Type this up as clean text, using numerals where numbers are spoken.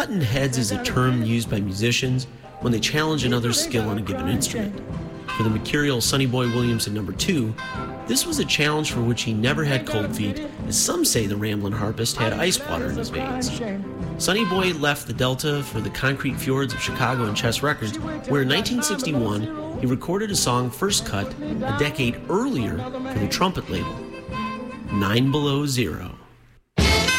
Cutting heads is a term used by musicians when they challenge another's skill on a given instrument. For the mercurial Sonny Boy Williamson No. 2, this was a challenge for which he never had cold feet, as some say the ramblin' harpist had ice water in his veins. Sonny Boy left the Delta for the concrete fjords of Chicago and Chess Records, where in 1961 he recorded a song first cut a decade earlier for the trumpet label, 9 Below Zero.